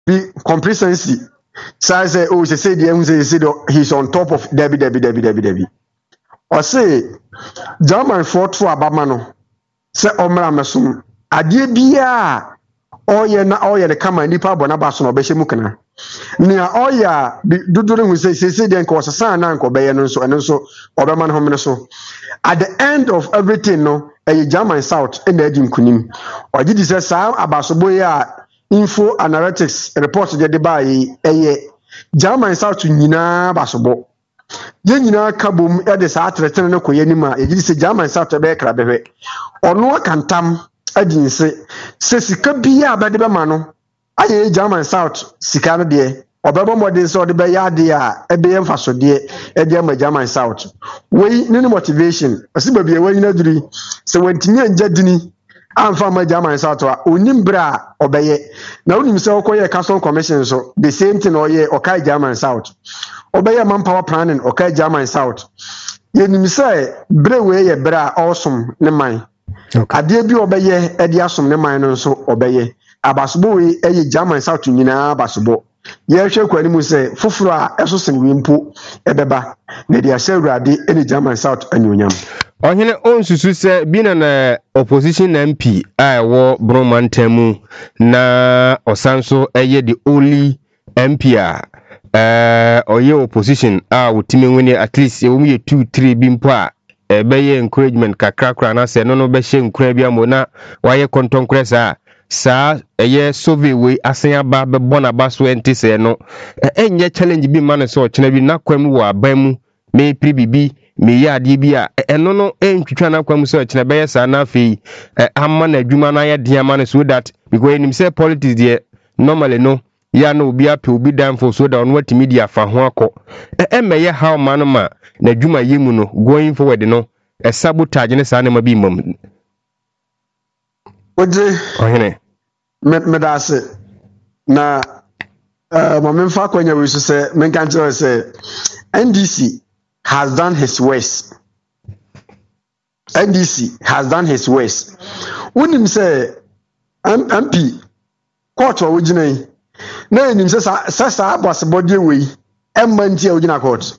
be complacency. So I say, oh, say he's on top of Debbie. Or say, German fought for Abamano. Say, Omra Masum. Adie bia oye na oye de kama nipa bonaba so no be hemukana nia oya duduru hu say den ko sesa na nko be ye no so eno so obema no homene so at the end of everything no German South e na adi nkunim ogi di say sa abasobo ya info analytics report de ba yi German South nyina basobo ye nyina kabom e de sa atretene no koye nima ye di say German South be kra behwe ono akantam adinse se sika bia abede be ma no aye German South sika no de obebo modin so de be ya de a ebe ye mfaso de e de ma German South we ni motivation asiba bia we nyina duri se wantinya njadini amfa ma German South a onim bra obeye na onim se okoye custom commission so the same thing oye okai German South obeye manpower planning okai German South ye nim se bre we ye bra awesome ne man. Ade bi obeye edi asom ne man no nso obeye abasobo we German South nyina abasobo ye hwe kwani mu se foforo a eso sen wimpo ebeba na dia hye urade eni German South anyonyam ohene onsusu se bi na opposition MP a wo bromantamu na osanso the only MP oye opposition a wotime woni at least ye 2-3 bi mpo a beye encouragement kakrakra na se no be hye nkura bia mo na waye kontonkure sa eye survey we asen ba be bona ba so enti se no enye challenge bi ma no so chena bi na kwam wo aban mu me pribibi me ya ade bi a eno no entwitwa na kwam so chena be sa na afi amma na adwuma na ye de ma no so that because enim say politics there normally no ya no obi ape obi dan for so that on what media fa ho akọ emeye how man ma na dwuma yemu no going forward no sabotage ne sa na ma bi mam oje ohene medase na momemfa kwanya we so say men kan tell say NDC has done his worst. Unim say MP court o wujina na enim sa boss body we emmanti a wujina court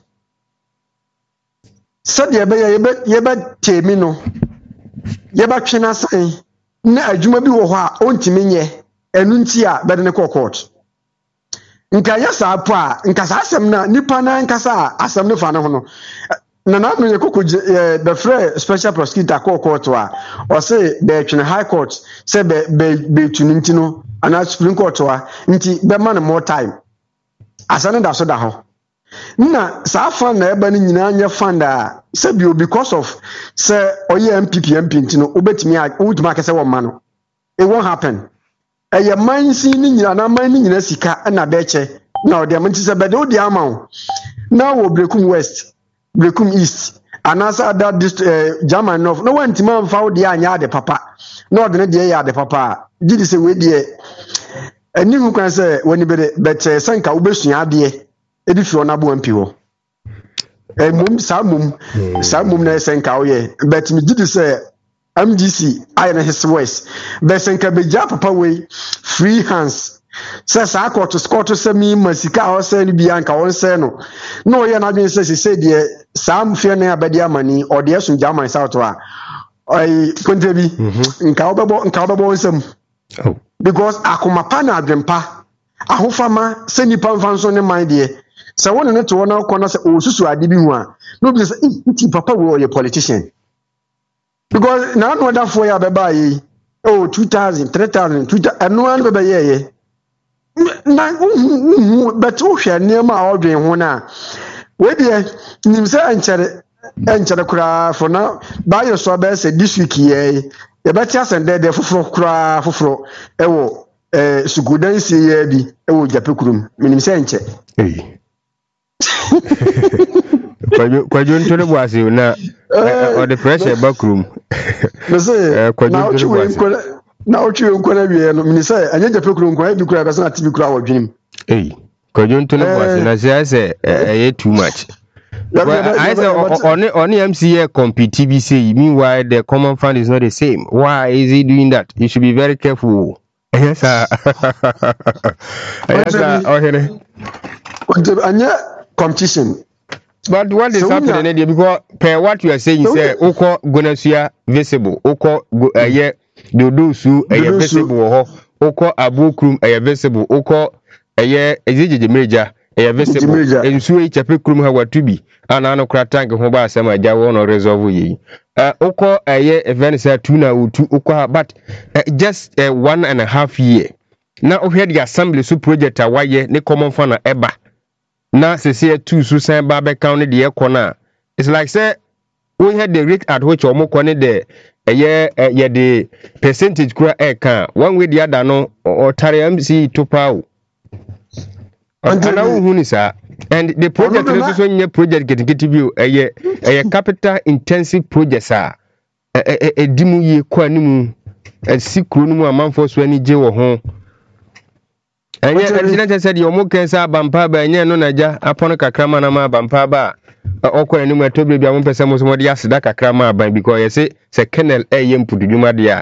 said ye be temi no ye ba twena san na adwuma bi wo ho a ontimi nye enu nti a be de ne court nka ya sa po a nka sa asem na nipa na nka sa asem ne fa ne ho no na no ye kokko the free special prosecutor court a o say be twena high court say be tunu nti no ana supreme court a nti be man more time asane da so da ho na sa fan na eba ni nyina anya fan da say because of say oye MP nti no obetimi akese wo ma no it won't happen eye man si ni nyina na man ni nyina sika na be che na o de am nti say be de o de ama na wo Brekum West Brekum East anasa that German North no want man fa o de anya de papa na o de ne de ya de papa gidi say we de ani hu kan say woni be but sanka wo besua ade edi fi ona bo MP ho mum na sanka wo ye but me gidi say MDC I na his voice but sanka be ja papa we free hands say sa court to say me masika o say ni bia nka won say no no ye na dwen say de sam fie na abadi amani o de sun German South a ai kontebi nka obebo nsam because akoma pa na adwempa ahofama se nipa mfanso ne mind de se won ne to wona ko na se osusu ade bi hu a no be say nti papa we o politician because na no da for ya beba yi 2000 3000 2000 eno an beba ye na but o hwe niam a odwen ho na we de nim se enchere kura for na ba yo so be say this week ye beti asende de foforo ewo sugudansi ye bi ewo japekurum minim se enche kwajo ntone boase na o the pressure backroom no say na ochiwe nkona wie no minim se anya japekurum kwa bi kura be na tibi kura wodwenim kwajo ntone boase na say too much. Well, I say only MCA compete TBC. Meanwhile, the common fund is not the same. Why is he doing that? You should be very careful. Yes, sir. Yes, sir. Oh, here. Anya competition. But what is So happening there? Because per what you are saying, say, Oko Gonasia visible, Oko Dodusu, a visible, Oko Abukrum, a visible, Oko a Eziji major, a visible, and Sui Chapicrum, how to be, and Anokratank, Hoba Sama Jawon or resolve ye. Oko a year event tuna to Oko, but just 1.5 year. Now, we had the assembly su project a wire, ne common fana eba. Na sese two susan ba be count the corner. It's like say we had the rate at which omo kone the the percentage kura can one way the other no or tari MC to pow. And the project is also project getting view a capital intensive project a dimu ye kwanimu a sikunu amanfo so ani je wo ho. And yet, I said, your Mokensa Bampaba, and no Naja, upon a cramana Bampaba, or any more to be a 1% was more yes, that a crama, because I say, Kennel A. M. Pudumadia.